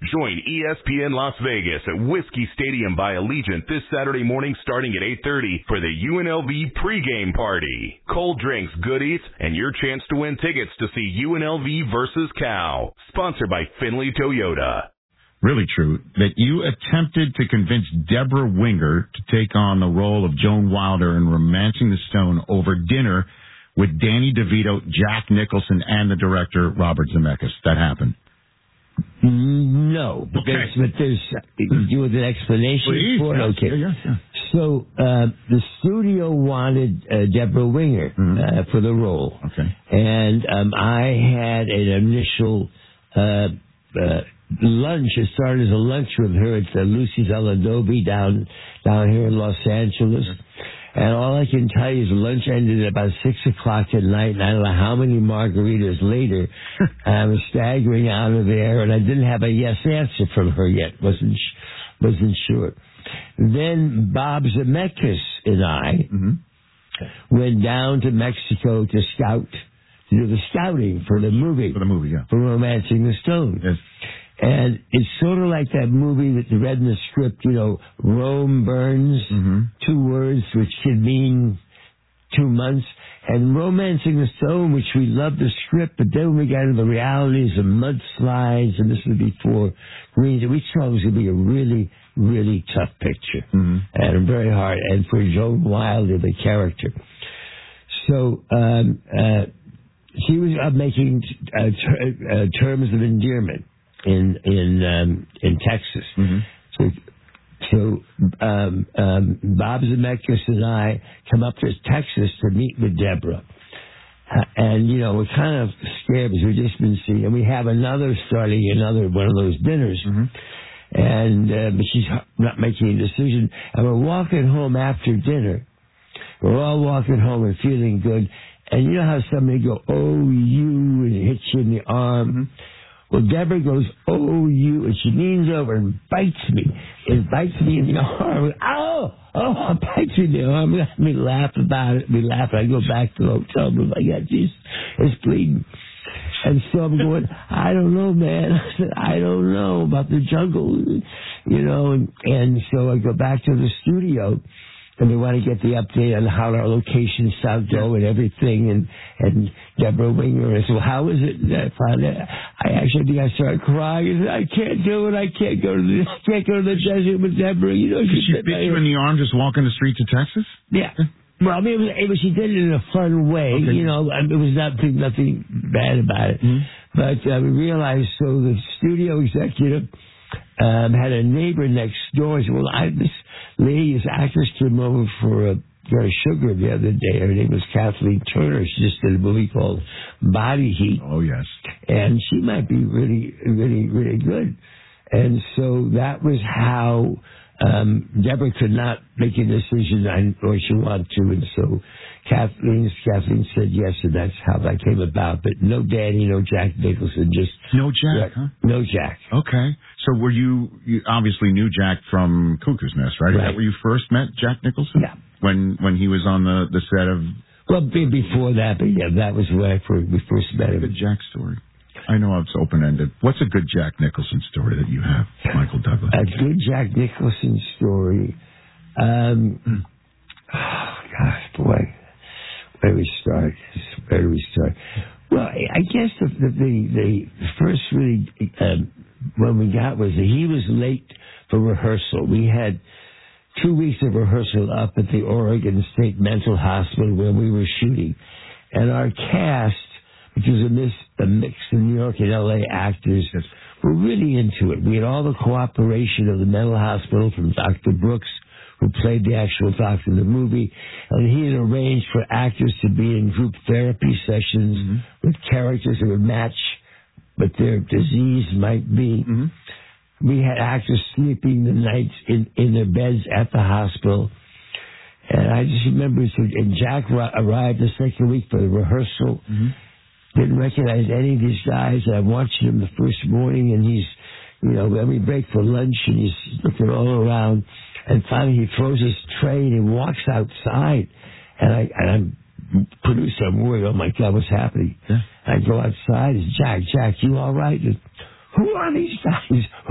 Join ESPN Las Vegas at Whiskey Stadium by Allegiant this Saturday morning starting at 8:30 for the UNLV pregame party. Cold drinks, good eats, and your chance to win tickets to see UNLV versus Cal. Sponsored by Finley Toyota. Really true, that you attempted to convince Deborah Winger to take on the role of Joan Wilder in Romancing the Stone over dinner with Danny DeVito, Jack Nicholson, and the director, Robert Zemeckis. That happened. No, but Okay. there's you with an explanation Please, for it? yes, Okay. yeah. So the studio wanted Deborah Winger for the role. Okay. And I had an initial lunch. It started as a lunch with her at Lucy's El Adobe down here in Los Angeles. And all I can tell you is lunch ended at about 6 o'clock at night, and I don't know how many margaritas later, I was staggering out of there, and I didn't have a yes answer from her yet. Wasn't sure. Then Bob Zemeckis and I went down to Mexico to scout, to do the scouting for the movie. For the movie, yeah. For Romancing the Stone. Yes. And it's sort of like that movie that you read in the script, Rome burns, 2 words, which could mean 2 months. And Romancing the Stone, which we loved the script, but then when we got into the realities of mudslides, and this was before Greens, we saw it was going to be a really, really tough picture. And very hard. And for Joan Wilder, the character. So, she was making terms of endearment in Texas. So Bob Zemeckis and I come up to Texas to meet with Deborah. And, we're kind of scared because we've just been seeing, and we have starting another one of those dinners. And but she's not making a decision. And we're walking home after dinner. We're all walking home and feeling good. And you know how somebody go, oh, you, and hits you in the arm? Well, Deborah goes, oh, you, and she leans over and bites me. It bites me in the arm. Oh, bites me in the arm. We laugh about it. We laugh. I go back to the hotel room. I got this. It's bleeding. And so I'm going, I don't know, man. I said, I don't know about the jungle, And so I go back to the studio. And we want to get the update on how our locations sound go and everything. And Deborah Winger and I said, well, how is it? I actually think I started crying. I said, I can't do it. I can't go to the desert with Deborah. She bit you in the arm just walking the streets of Texas? Yeah. Well, I mean, she did it in a fun way. Okay. It was nothing bad about it. But we realized, so the studio executive had a neighbor next door. He said, well, this lady, this actress, came over for sugar the other day. Her name was Kathleen Turner. She just did a movie called Body Heat. Oh, yes. And she might be really, really, really good. And so that was how Deborah could not make a decision or she wanted to. And so Kathleen said yes, and that's how that came about. But no Danny, no Jack Nicholson, just... No Jack, huh? No Jack. Okay. So were you obviously knew Jack from Cuckoo's Nest, right? Is that where you first met Jack Nicholson? Yeah. When he was on the set of... Well, before that, but yeah, that was where we first met him. A good Jack story. I know it's open-ended. What's a good Jack Nicholson story that you have, Michael Douglas? A good Jack Nicholson story. Gosh, boy. Where do we start? Well, I guess the first really one we got was that he was late for rehearsal. We had 2 weeks of rehearsal up at the Oregon State Mental Hospital where we were shooting. And our cast, which was a mix of New York and L.A. actors, were really into it. We had all the cooperation of the mental hospital from Dr. Brooks, who played the actual doctor in the movie, and he had arranged for actors to be in group therapy sessions with characters that would match what their disease might be. We had actors sleeping the nights in their beds at the hospital. And I just remember, and Jack arrived the second week for the rehearsal, didn't recognize any of these guys, and I watched him the first morning, and he's, when we break for lunch, and he's looking all around. And finally, he throws his tray and he walks outside. And I'm producer, I'm worried, oh my God, what's happening? I go outside, it's Jack, you all right? And, who are these guys?